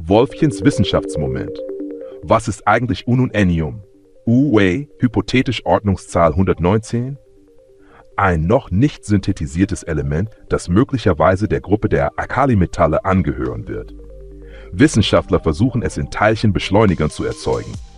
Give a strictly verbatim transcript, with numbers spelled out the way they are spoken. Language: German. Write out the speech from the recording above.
Wolfchens Wissenschaftsmoment. Was ist eigentlich Ununennium? U-Wei, hypothetisch Ordnungszahl hundertneunzehn? Ein noch nicht synthetisiertes Element, das möglicherweise der Gruppe der Alkalimetalle angehören wird. Wissenschaftler versuchen es in Teilchenbeschleunigern zu erzeugen.